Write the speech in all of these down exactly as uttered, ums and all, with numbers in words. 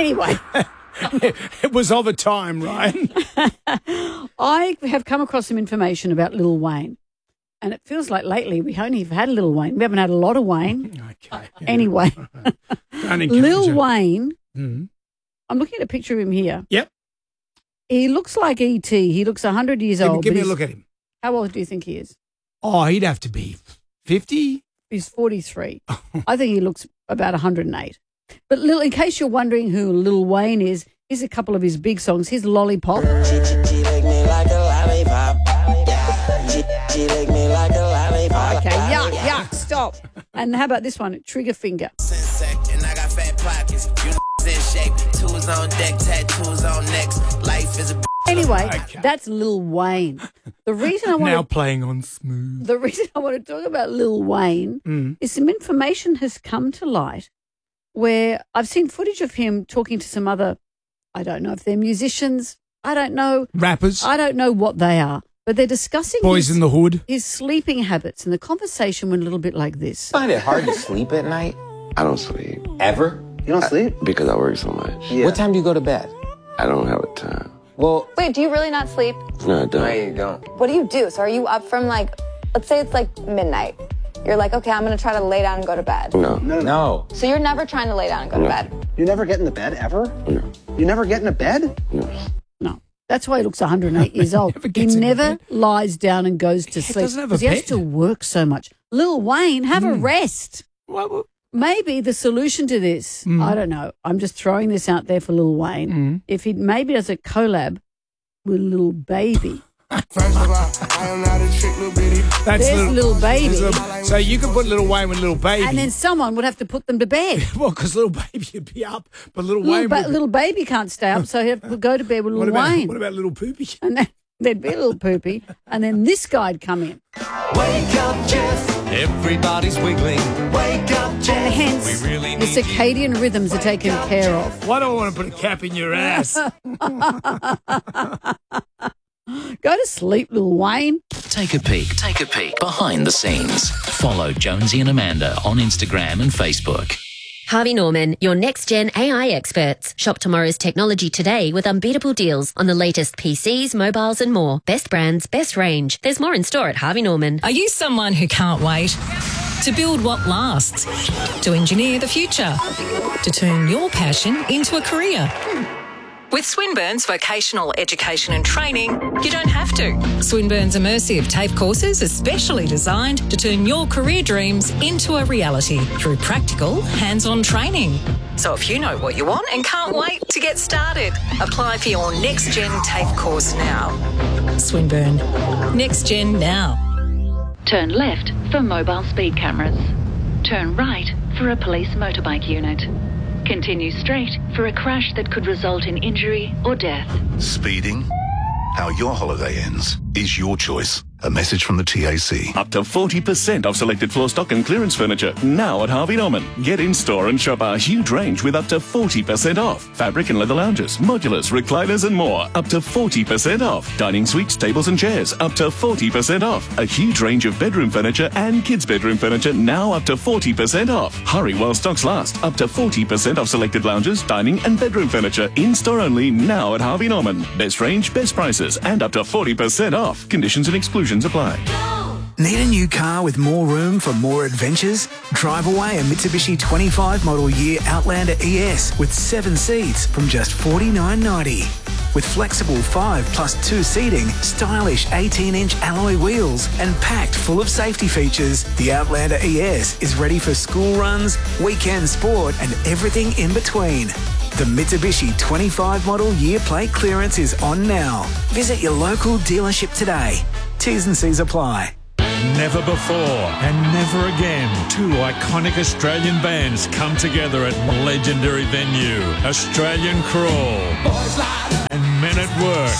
Anyway. It was of a time, Ryan. I have come across some information about Lil Wayne, and it feels like lately we only have had Lil Wayne. We haven't had a lot of Wayne. Okay. Yeah. Anyway, Lil Wayne, mm-hmm. I'm looking at a picture of him here. Yep. He looks like E T He looks one hundred years Give, old. give me a look at him. How old do you think he is? Oh, he'd have to be fifty. He's forty-three. I think he looks about one hundred eight. But Lil, in case you're wondering who Lil Wayne is, here's a couple of his big songs. Here's Lollipop. Okay, yuck, yuck, stop. And how about this one, Trigger Finger? Anyway, okay. That's Lil Wayne. The reason I want now to, playing on smooth. The reason I want to talk about Lil Wayne mm. is some information has come to light where I've seen footage of him talking to some other, I don't know if they're musicians, I don't know. Rappers. I don't know what they are, but they're discussing Boys his, in the hood. his sleeping habits, and the conversation went a little bit like this. I find it hard to sleep at night. I don't sleep. Ever? You don't sleep? I, because I work so much. Yeah. What time do you go to bed? I don't have a time. Well, wait, do you really not sleep? No, I don't. No, you don't. What do you do? So are you up from like, let's say it's like midnight. You're like, okay, I'm going to try to lay down and go to bed. No. No. No. So you're never trying to lay down and go no. to bed? You never get in the bed, ever? No. You never get in a bed? No. No. That's why he looks one hundred eight years old. never he never lies down and goes to yeah, sleep because he has to work so much. Lil Wayne, have mm. a rest. What, what? Maybe the solution to this, mm. I don't know, I'm just throwing this out there for Lil Wayne. Mm. If he maybe does a collab with Lil Baby. First of all, I am not a trick, little bitty. That's There's little, Lil Baby. Little, so you can put Lil Wayne with Lil Baby. And then someone would have to put them to bed. Well, because Lil Baby would be up, but Lil, Lil Wayne ba- would be... Little Baby can't stay up, so he'd have to go to bed with Lil what about, Wayne. What about Little Poopy? And then there'd be a Little Poopy, and then this guy'd come in. Wake up, Jeff. Everybody's wiggling. Wake up, Jeff. And hence, we really the circadian rhythms are taken care of. Why do I want to put a cap in your ass? Go to sleep, Lil Wayne. Take a peek, take a peek behind the scenes. Follow Jonesy and Amanda on Instagram and Facebook. Harvey Norman, your next-gen A I experts. Shop tomorrow's technology today with unbeatable deals on the latest P Cs, mobiles and more. Best brands, best range. There's more in store at Harvey Norman. Are you someone who can't wait to build what lasts, to engineer the future, to turn your passion into a career? With Swinburne's vocational education and training, you don't have to. Swinburne's immersive TAFE courses are specially designed to turn your career dreams into a reality through practical, hands-on training. So if you know what you want and can't wait to get started, apply for your next-gen TAFE course now. Swinburne. Next-gen now. Turn left for mobile speed cameras. Turn right for a police motorbike unit. Continue straight for a crash that could result in injury or death. Speeding? How your holiday ends is your choice. A message from the T A C. Up to forty percent off selected floor stock and clearance furniture now at Harvey Norman. Get in store and shop our huge range with up to forty percent off. Fabric and leather lounges, modulars, recliners and more. Up to forty percent off. Dining suites, tables and chairs. Up to forty percent off. A huge range of bedroom furniture and kids' bedroom furniture now up to forty percent off. Hurry while stocks last. Up to forty percent off selected lounges, dining and bedroom furniture. In store only now at Harvey Norman. Best range, best prices and up to forty percent off. Conditions and exclusions apply. Need a new car with more room for more adventures? Drive away a Mitsubishi twenty-five model year Outlander E S with seven seats from just forty-nine ninety. With flexible five plus two seating, stylish eighteen inch alloy wheels and packed full of safety features, the Outlander E S is ready for school runs, weekend sport and everything in between. The Mitsubishi twenty-five model year plate clearance is on now. Visit your local dealership today. T's and C's apply. Never before and never again, two iconic Australian bands come together at a legendary venue, Australian Crawl and Men at Work.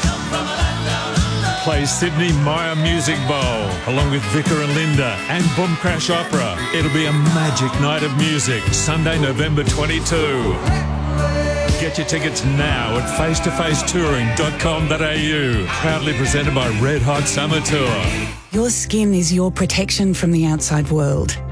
Plays Sydney Myer Music Bowl along with Vicar and Linda and Boom Crash Opera. It'll be a magic night of music, Sunday, November twenty-second. Get your tickets now at face to face touring dot com dot a u. Proudly presented by Red Hot Summer Tour. Your skin is your protection from the outside world.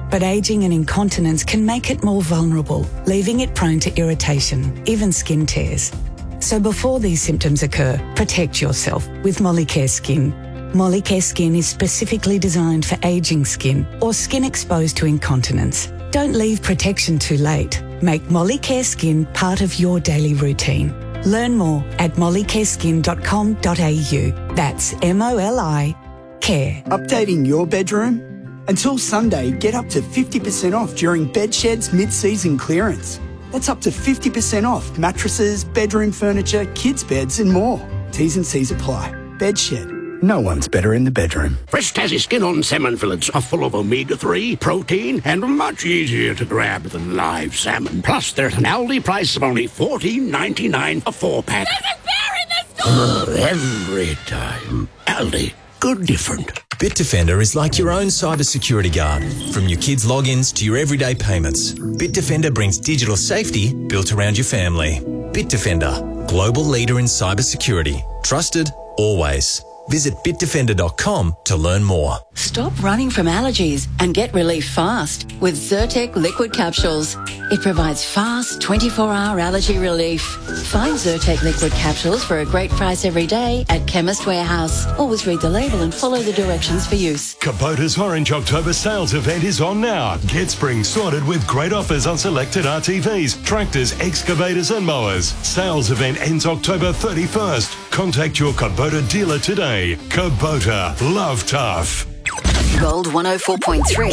But ageing and incontinence can make it more vulnerable, leaving it prone to irritation, even skin tears. So before these symptoms occur, protect yourself with Molicare Skin. Molicare Skin is specifically designed for ageing skin or skin exposed to incontinence. Don't leave protection too late. Make Molicare Skin part of your daily routine. Learn more at molicare skin dot com dot a u. That's M O L I care. Updating your bedroom? Until Sunday, get up to fifty percent off during Bedshed's mid-season clearance. That's up to fifty percent off mattresses, bedroom furniture, kids' beds and more. T's and C's apply. Bedshed. No one's better in the bedroom. Fresh Tassie skin-on salmon fillets are full of omega three, protein, and much easier to grab than live salmon. Plus, they're at an Aldi price of only fourteen ninety-nine a four-pack. There's a bear in the store! Every time. Aldi. Good different. Bitdefender is like your own cybersecurity guard. From your kids' logins to your everyday payments, Bitdefender brings digital safety built around your family. Bitdefender, global leader in cybersecurity. Trusted, always. Visit bitdefender dot com to learn more. Stop running from allergies and get relief fast with Zyrtec liquid capsules. It provides fast twenty-four hour allergy relief. Find Zyrtec liquid capsules for a great price every day at Chemist Warehouse. Always read the label and follow the directions for use. Kubota's Orange October sales event is on now. Get spring sorted with great offers on selected R T Vs, tractors, excavators and mowers. Sales event ends October thirty-first. Contact your Kubota dealer today. Kubota. Love tough. Gold one oh four point three.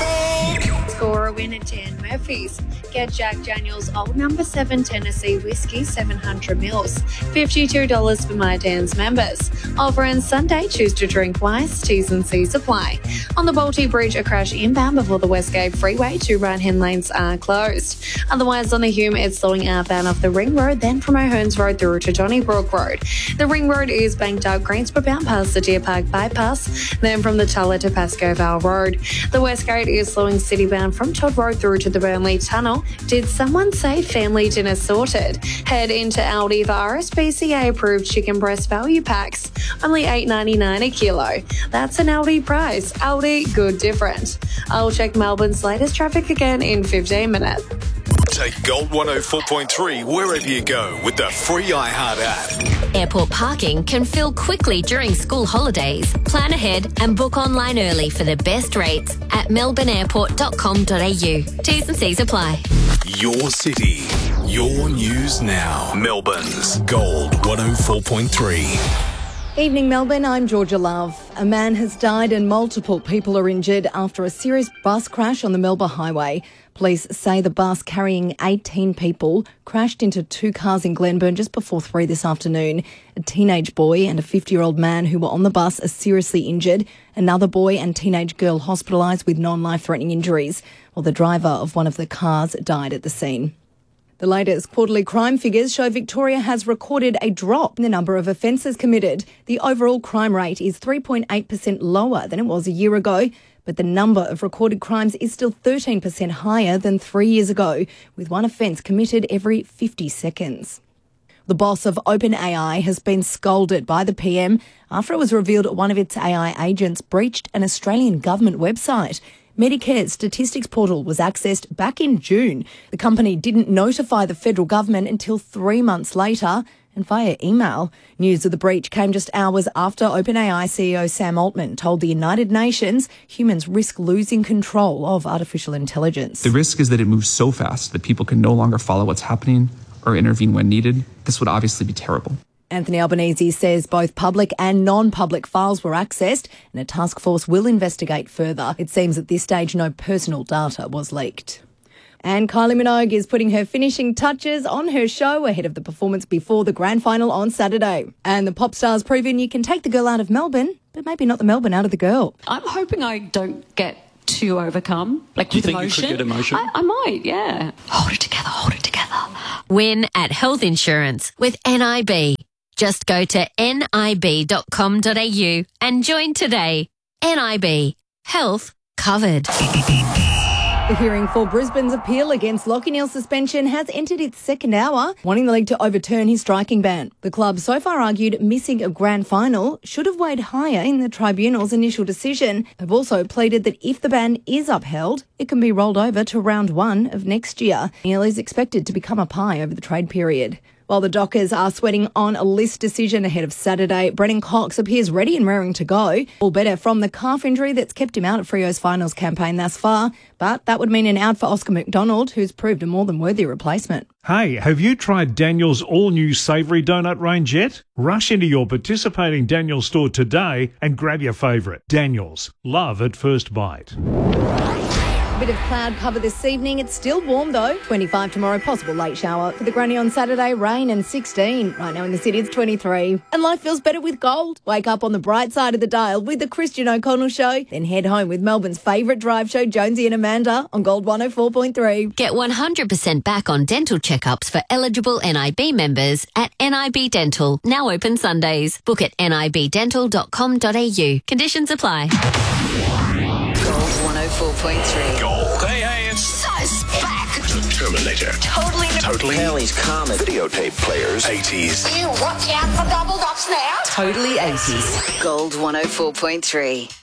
Score a win at Dan Murphy's. Get Jack Daniel's Old Number seven Tennessee Whiskey seven hundred mils. fifty-two dollars for My Dan's members. Offer ends Sunday. Choose to drink wise. T's and C's apply. On the Balti Bridge, a crash inbound before the Westgate Freeway. Two right-hand lanes are closed. Otherwise, on the Hume, it's slowing outbound off the Ring Road, then from O'Hearns Road through to Donnybrook Road. The Ring Road is banked up Greensboro bound past the Deer Park Bypass, then from the Tulla to Pascoe Vale Road. The Westgate is slowing city-bound from Todd Road through to the Burnley Tunnel. Did someone say family dinner sorted? Head into Aldi for R S P C A-approved chicken breast value packs. Only eight ninety-nine a kilo. That's an Aldi price. Aldi, good different. I'll check Melbourne's latest traffic again in fifteen minutes. Take Gold one oh four point three wherever you go with the free iHeart app. Airport parking can fill quickly during school holidays. Plan ahead and book online early for the best rates at melbourne airport dot com dot a u. T's and C's apply. Your city, your news now. Melbourne's Gold one oh four point three. Evening Melbourne, I'm Georgia Love. A man has died and multiple people are injured after a serious bus crash on the Melbourne Highway. Police say the bus carrying eighteen people crashed into two cars in Glenburn just before three this afternoon. A teenage boy and a fifty-year-old man who were on the bus are seriously injured. Another boy and teenage girl hospitalised with non-life-threatening injuries, while the driver of one of the cars died at the scene. The latest quarterly crime figures show Victoria has recorded a drop in the number of offences committed. The overall crime rate is three point eight percent lower than it was a year ago, but the number of recorded crimes is still thirteen percent higher than three years ago, with one offence committed every fifty seconds. The boss of OpenAI has been scolded by the P M after it was revealed one of its A I agents breached an Australian government website. Medicare's statistics portal was accessed back in June. The company didn't notify the federal government until three months later and via email. News of the breach came just hours after OpenAI C E O Sam Altman told the United Nations humans risk losing control of artificial intelligence. The risk is that it moves so fast that people can no longer follow what's happening or intervene when needed. This would obviously be terrible. Anthony Albanese says both public and non-public files were accessed and a task force will investigate further. It seems at this stage no personal data was leaked. And Kylie Minogue is putting her finishing touches on her show ahead of the performance before the grand final on Saturday. And the pop star's proven you can take the girl out of Melbourne, but maybe not the Melbourne out of the girl. I'm hoping I don't get too overcome, like Do you with think emotion. you could get emotion? I, I might, yeah. Hold it together, hold it together. Win at health insurance with N I B. Just go to N I B dot com dot a u and join today. N I B. Health covered. The hearing for Brisbane's appeal against Lachie Neale's suspension has entered its second hour, wanting the league to overturn his striking ban. The club so far argued missing a grand final should have weighed higher in the tribunal's initial decision. They've also pleaded that if the ban is upheld, it can be rolled over to round one of next year. Neale is expected to become a pie over the trade period. While the Dockers are sweating on a list decision ahead of Saturday, Brennan Cox appears ready and raring to go. All better from the calf injury that's kept him out of Freo's finals campaign thus far. But that would mean an out for Oscar McDonald, who's proved a more than worthy replacement. Hey, have you tried Daniel's all-new savoury donut range yet? Rush into your participating Daniel's store today and grab your favourite. Daniel's. Love at first bite. Bit of cloud cover this evening. It's still warm though. twenty-five tomorrow, possible late shower. For the granny on Saturday, rain and sixteen. Right now in the city, it's twenty-three. And life feels better with gold. Wake up on the bright side of the dial with the Christian O'Connell Show. Then head home with Melbourne's favourite drive show, Jonesy and Amanda, on Gold one oh four point three. Get one hundred percent back on dental checkups for eligible N I B members at N I B Dental. Now open Sundays. Book at N I B dental dot com dot a u. Conditions apply. Gold one oh four point three. Gold. Hey, hey, it's Size back. the Terminator. Totally. Totally. Kelly's Comet. Videotape players. eighties. You watch out for double dots now. Totally eighties. Gold one oh four point three.